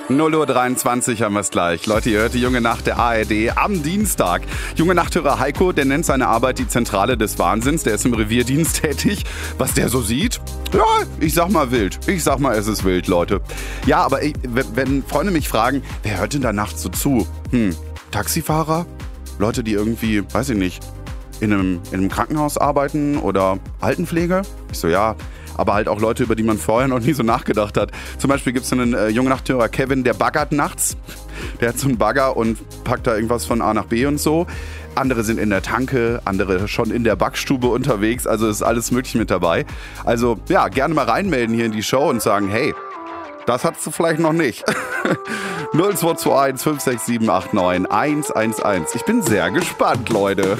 0:23 Uhr haben wir es gleich. Leute, ihr hört die Junge Nacht der ARD am Dienstag. Junge Nachthörer Heiko, der nennt seine Arbeit die Zentrale des Wahnsinns. Der ist im Revierdienst tätig. Was der so sieht? Ja, ich sag mal wild. Ich sag mal, es ist wild, Leute. Ja, aber wenn Freunde mich fragen, wer hört denn da nachts so zu? Taxifahrer? Leute, die irgendwie, weiß ich nicht, in einem Krankenhaus arbeiten oder Altenpflege? Ich so, ja. Aber halt auch Leute, über die man vorher noch nie so nachgedacht hat. Zum Beispiel gibt es einen jungen Nachthörer Kevin, der baggert nachts. Der hat so einen Bagger und packt da irgendwas von A nach B und so. Andere sind in der Tanke, andere schon in der Backstube unterwegs. Also ist alles möglich mit dabei. Also ja, gerne mal reinmelden hier in die Show und sagen, hey, das hattest du vielleicht noch nicht. 0221 56789 111. Ich bin sehr gespannt, Leute.